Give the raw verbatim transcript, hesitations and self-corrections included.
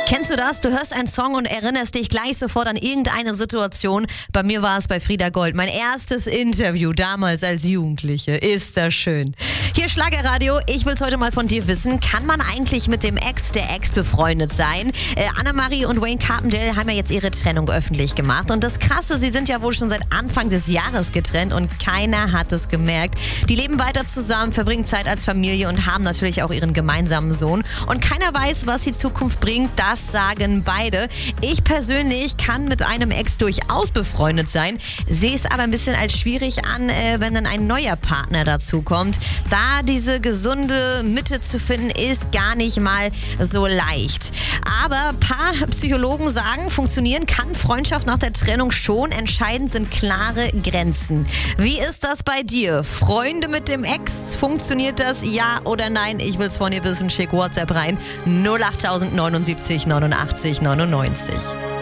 Kennst du das? Du hörst einen Song und erinnerst dich gleich sofort an irgendeine Situation. Bei mir war es bei Frieda Gold. Mein erstes Interview damals als Jugendliche. Ist das schön. Hier Schlagerradio. Ich will es heute mal von dir wissen. Kann man eigentlich mit dem Ex der Ex befreundet sein? Äh, Anna-Marie und Wayne Carpendale haben ja jetzt ihre Trennung öffentlich gemacht. Und das Krasse, sie sind ja wohl schon seit Anfang des Jahres getrennt und keiner hat es gemerkt. Die leben weiter zusammen, verbringen Zeit als Familie und haben natürlich auch ihren gemeinsamen Sohn. Und keiner weiß, was die Zukunft bringt. Das sagen beide. Ich persönlich kann mit einem Ex durchaus befreundet sein, sehe es aber ein bisschen als schwierig an, äh, wenn dann ein neuer Partner dazu kommt. Da diese gesunde Mitte zu finden, ist gar nicht mal so leicht. Aber ein paar Psychologen sagen, funktionieren kann Freundschaft nach der Trennung schon. Entscheidend sind klare Grenzen. Wie ist das bei dir? Freunde mit dem Ex, funktioniert das? Ja oder nein? Ich will es von dir wissen. Schick WhatsApp rein. null acht neunundsiebzig neunundachtzig neunundneunzig.